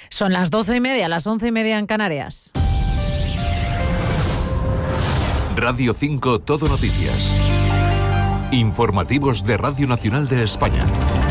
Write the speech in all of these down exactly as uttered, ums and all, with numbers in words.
Son las doce y media, las once y media en Canarias. Radio cinco Todo Noticias. Informativos de Radio Nacional de España.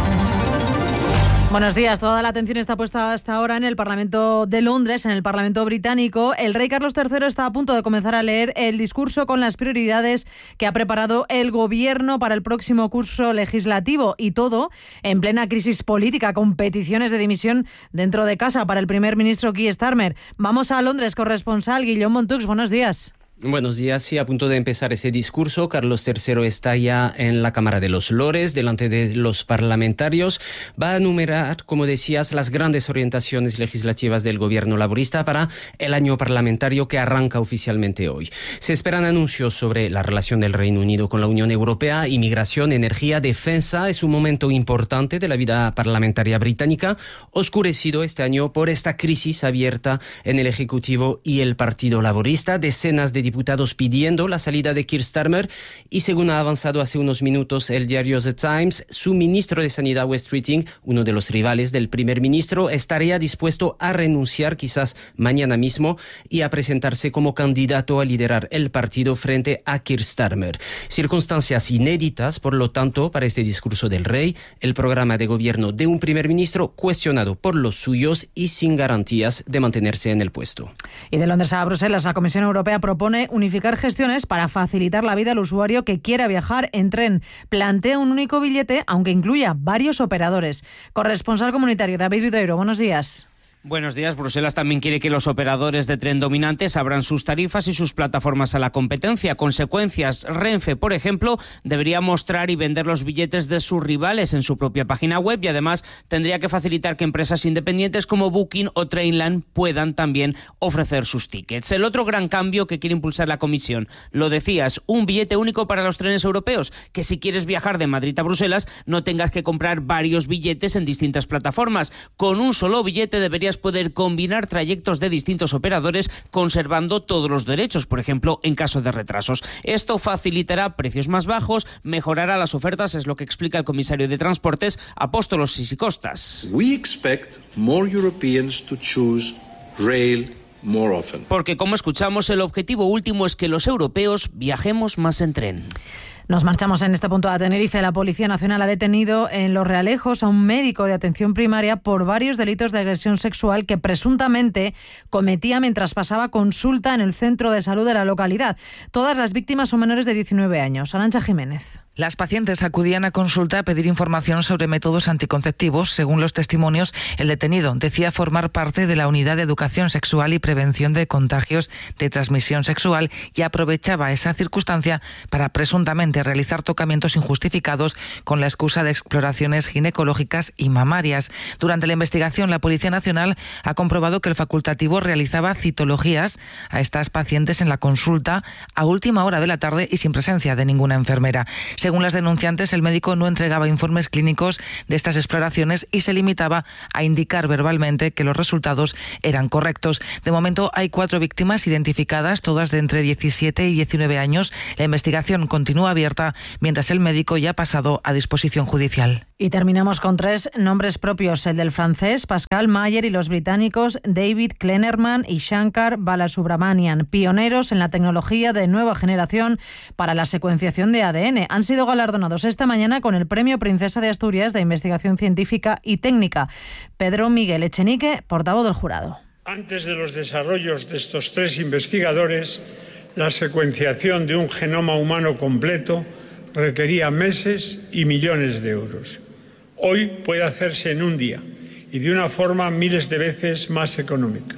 Buenos días. Toda la atención está puesta hasta ahora en el Parlamento de Londres, en el Parlamento británico. El rey Carlos tercero está a punto de comenzar a leer el discurso con las prioridades que ha preparado el Gobierno para el próximo curso legislativo, y todo en plena crisis política, con peticiones de dimisión dentro de casa para el primer ministro Keir Starmer. Vamos a Londres, corresponsal Guillaume Montux. Buenos días. Buenos días. Sí, a punto de empezar ese discurso, Carlos tercero está ya en la Cámara de los Lores, delante de los parlamentarios. Va a enumerar, como decías, las grandes orientaciones legislativas del gobierno laborista para el año parlamentario que arranca oficialmente hoy. Se esperan anuncios sobre la relación del Reino Unido con la Unión Europea, inmigración, energía, defensa. Es un momento importante de la vida parlamentaria británica, oscurecido este año por esta crisis abierta en el Ejecutivo y el Partido Laborista. Decenas de diputados pidiendo la salida de Keir Starmer, y según ha avanzado hace unos minutos el diario The Times, su ministro de Sanidad, Wes Keating, uno de los rivales del primer ministro, estaría dispuesto a renunciar quizás mañana mismo y a presentarse como candidato a liderar el partido frente a Keir Starmer. Circunstancias inéditas, por lo tanto, para este discurso del rey, el programa de gobierno de un primer ministro cuestionado por los suyos y sin garantías de mantenerse en el puesto. Y de Londres a Bruselas, la Comisión Europea propone unificar gestiones para facilitar la vida al usuario que quiera viajar en tren. Plantea un único billete, aunque incluya varios operadores. Corresponsal comunitario David Videiro, buenos días. Buenos días. Bruselas también quiere que los operadores de tren dominantes abran sus tarifas y sus plataformas a la competencia. Consecuencias: Renfe, por ejemplo, debería mostrar y vender los billetes de sus rivales en su propia página web, y además tendría que facilitar que empresas independientes como Booking o Trainline puedan también ofrecer sus tickets. El otro gran cambio que quiere impulsar la Comisión, lo decías, un billete único para los trenes europeos, que si quieres viajar de Madrid a Bruselas no tengas que comprar varios billetes en distintas plataformas. Con un solo billete deberías poder combinar trayectos de distintos operadores conservando todos los derechos, por ejemplo, en caso de retrasos. Esto facilitará precios más bajos, mejorará las ofertas, es lo que explica el comisario de Transportes, Apóstolos Sisicostas. We expect more Europeans to choose rail more often. Porque, como escuchamos, el objetivo último es que los europeos viajemos más en tren. Nos marchamos en este punto a Tenerife. La Policía Nacional ha detenido en Los Realejos a un médico de atención primaria por varios delitos de agresión sexual que presuntamente cometía mientras pasaba consulta en el centro de salud de la localidad. Todas las víctimas son menores de diecinueve años. Arantxa Jiménez. Las pacientes acudían a consulta a pedir información sobre métodos anticonceptivos. Según los testimonios, el detenido decía formar parte de la Unidad de Educación Sexual y Prevención de Contagios de Transmisión Sexual y aprovechaba esa circunstancia para presuntamente realizar tocamientos injustificados con la excusa de exploraciones ginecológicas y mamarias. Durante la investigación, la Policía Nacional ha comprobado que el facultativo realizaba citologías a estas pacientes en la consulta a última hora de la tarde y sin presencia de ninguna enfermera. Según las denunciantes, el médico no entregaba informes clínicos de estas exploraciones y se limitaba a indicar verbalmente que los resultados eran correctos. De momento hay cuatro víctimas identificadas, todas de entre diecisiete y diecinueve años. La investigación continúa abierta, mientras el médico ya ha pasado a disposición judicial. Y terminamos con tres nombres propios, el del francés Pascal Mayer y los británicos David Kleinerman y Shankar Balasubramanian, pioneros en la tecnología de nueva generación para la secuenciación de A D N. Han sido galardonados esta mañana con el Premio Princesa de Asturias de Investigación Científica y Técnica. Pedro Miguel Echenique, portavoz del jurado. Antes de los desarrollos de estos tres investigadores, la secuenciación de un genoma humano completo requería meses y millones de euros. Hoy puede hacerse en un día y de una forma miles de veces más económica.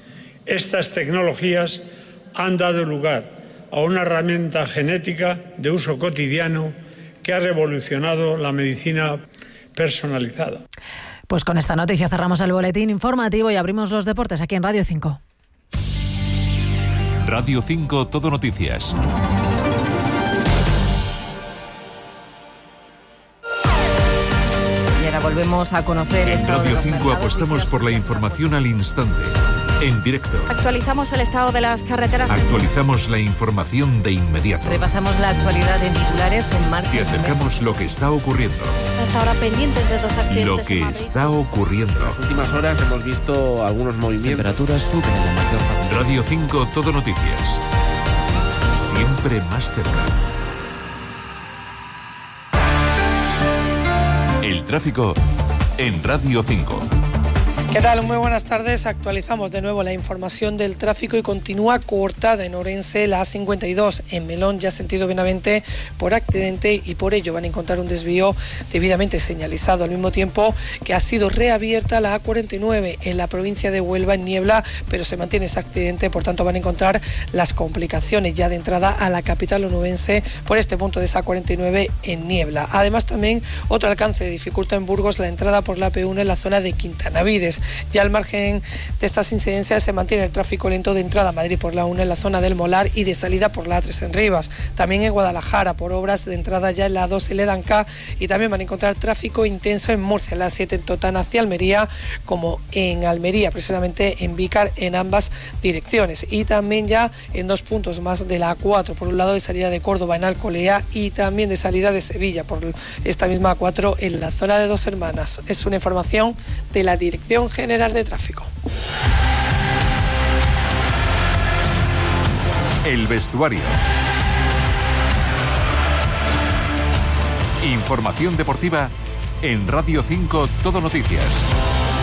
Estas tecnologías han dado lugar a una herramienta genética de uso cotidiano que ha revolucionado la medicina personalizada. Pues con esta noticia cerramos el boletín informativo y abrimos los deportes aquí en Radio cinco. Radio cinco Todo Noticias. Y ahora volvemos a conocer en el estado Radio de los cinco mercados. apostamos por la información al instante. En directo. Actualizamos el estado de las carreteras. Actualizamos la información de inmediato. Repasamos la actualidad en titulares en marcha. Te acercamos lo que está ocurriendo. Hasta ahora pendientes de dos accidentes. Lo que está ocurriendo. En las últimas horas hemos visto algunos movimientos. Temperaturas suben en la mayor parte. Radio cinco Todo Noticias. Siempre más cerca. El tráfico en Radio cinco. ¿Qué tal? Muy buenas tardes. Actualizamos de nuevo la información del tráfico y continúa cortada en Orense la A cincuenta y dos, en Melón ya sentido Benavente por accidente y por ello van a encontrar un desvío debidamente señalizado, al mismo tiempo que ha sido reabierta la A cuarenta y nueve en la provincia de Huelva en niebla, pero se mantiene ese accidente, por tanto van a encontrar las complicaciones ya de entrada a la capital onubense por este punto de esa A cuarenta y nueve en niebla. Además también otro alcance de dificultad en Burgos, la entrada por la A P uno en la zona de Quintanavides. Ya al margen de estas incidencias se mantiene el tráfico lento de entrada a Madrid por la A uno en la zona del Molar y de salida por la A tres en Rivas. También en Guadalajara por obras de entrada ya en la A dos en Ledanca, y también van a encontrar tráfico intenso en Murcia, la A siete en Totana hacia Almería, como en Almería, precisamente en Vícar, en ambas direcciones. Y también ya en dos puntos más de la A cuatro, por un lado de salida de Córdoba en Alcolea y también de salida de Sevilla por esta misma A cuatro en la zona de Dos Hermanas. Es una información de la Dirección General de Tráfico. El vestuario. Información deportiva en Radio cinco Todo Noticias.